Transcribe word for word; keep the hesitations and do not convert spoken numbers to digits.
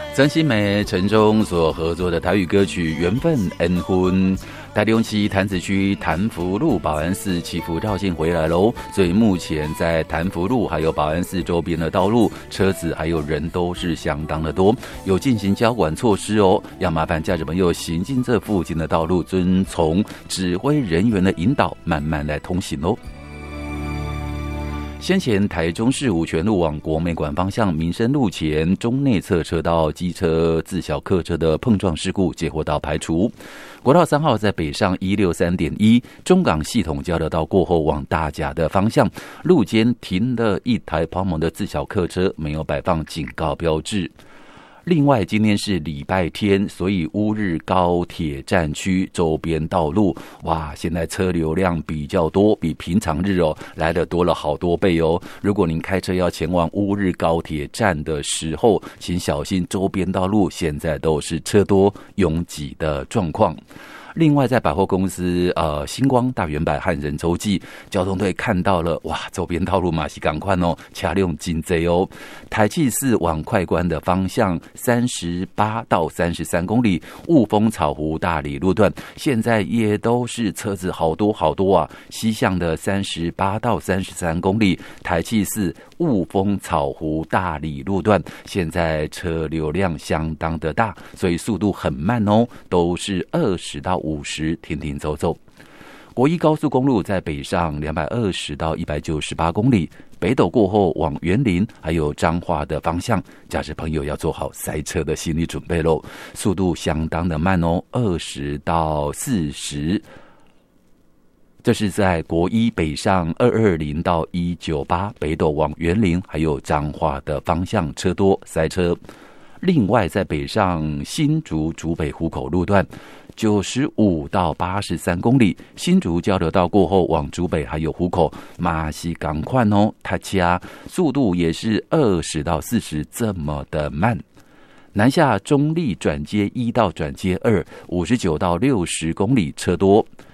曾心梅、陈忠所合作的台语歌曲《缘分恩婚》，台中期潭子区潭福路保安寺祈福绕境回来喽，所以目前在潭福路还有保安寺周边的道路，车子还有人都是相当的多，有进行交管措施哦，要麻烦驾驶朋友行经这附近的道路，遵从指挥人员的引导，慢慢来通行哦。先前台中市五权路往国美馆方向民生路前中内侧车道机车自小客车的碰撞事故结果到排除。国道三号在北上 一六三点一 中港系统交流道过后往大甲的方向，路肩停了一台抛锚的自小客车，没有摆放警告标志。另外今天是礼拜天，所以乌日高铁站区周边道路，哇，现在车流量比较多，比平常日哦来的多了好多倍哦。如果您开车要前往乌日高铁站的时候，请小心周边道路现在都是车多拥挤的状况。另外在百货公司呃星光大圆柏和仁洲记，交通队看到了，哇，周边道路嘛是赶快哦，车辆真多哦。台七四往快关的方向三十八到三十三公里，雾峰草湖大里路段现在也都是车子好多好多啊。西向的三十八到三十三公里，台七四雾峰草湖大里路段现在车流量相当的大，所以速度很慢哦，都是二十到五十停停走走。国一高速公路在北上两百二十到一百九十八公里，北斗过后往员林还有彰化的方向，驾驶朋友要做好塞车的心理准备咯，速度相当的慢哦，二十到四十。这是在国一北上二二零到一九八，北斗往员林还有彰化的方向车多塞车。另外在北上新竹竹北湖口路段九十五到八十三公里，新竹交流道过后往竹北还有湖口马西赶快哦，它加速度也是二十到四十这么的慢。南下中立转接一到转接二五十九到六十公里车多。